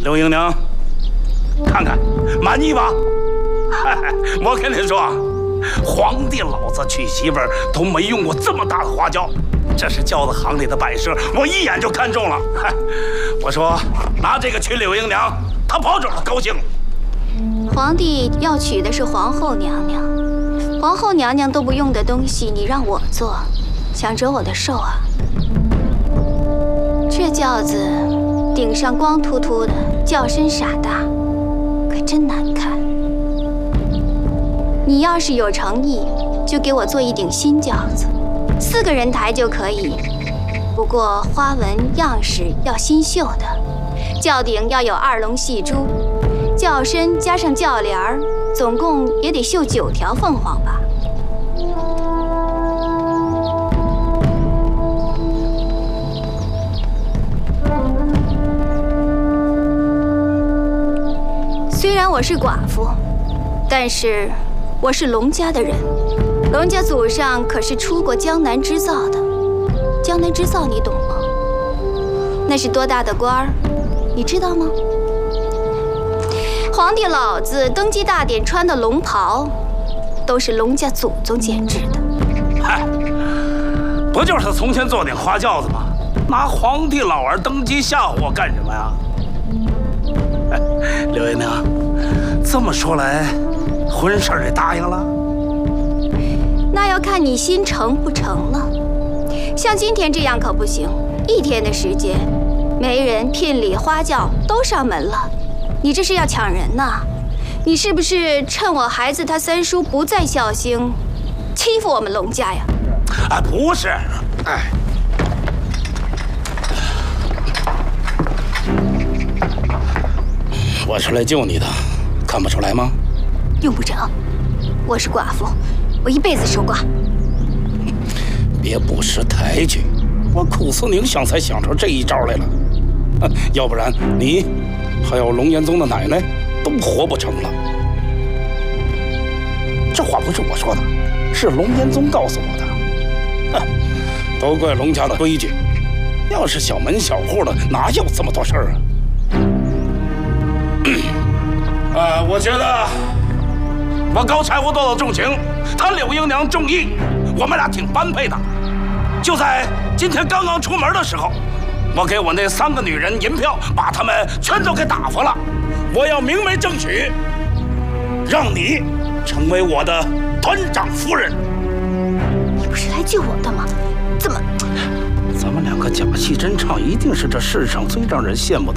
刘英娘，看看满意吧？我跟你说，皇帝老子娶媳妇儿都没用过这么大的花轿，这是轿子行里的摆设，我一眼就看中了。我说拿这个娶柳英娘，他保准高兴。 皇帝要娶的是皇后娘娘，皇后娘娘都不用的东西，你让我做，想折我的寿啊？这轿子顶上光秃秃的，轿身傻大，可真难看。你要是有诚意，就给我做一顶新轿子，4个人抬就可以。不过花纹样式要新绣的，轿顶要有2龙戏珠，轿身加上轿帘儿，总共也得绣9条凤凰吧。虽然我是寡妇，但是我是龙家的人，龙家祖上可是出过江南织造的。江南织造你懂吗？那是多大的官儿，你知道吗？皇帝老子登基大典穿的龙袍，都是龙家祖宗监制的。 嗨，不就是从前坐顶花轿子吗？拿皇帝老儿登基吓唬我干什么呀？刘姨娘，这么说来，婚事也答应了？ 那要看你心成不成了。像今天这样可不行，1天的时间，媒人、聘礼、花轿都上门了。你这是要抢人呐？你是不是趁我孩子他3叔不在孝兴，欺负我们龙家呀？ 哎，不是，哎，我是来救你的，看不出来吗？ 用不着，我是寡妇，我一辈子守寡。 别不识抬举，我苦思冥想才想出这一招来了。要不然你还有龙延宗的奶奶都活不成了。这话不是我说的，是龙延宗告诉我的。都怪龙家的规矩，要是小门小户的，哪有这么多事儿啊？我觉得我高柴胡豆豆重情，他柳英娘重义，我们俩挺般配的。就在今天刚刚出门的时候，我给我那3个女人银票，把她们全都给打发了。我要明媒正娶，让你成为我的团长夫人。 你不是来救我的吗？怎么？ 咱们2个假戏真唱，一定是这世上最让人羡慕的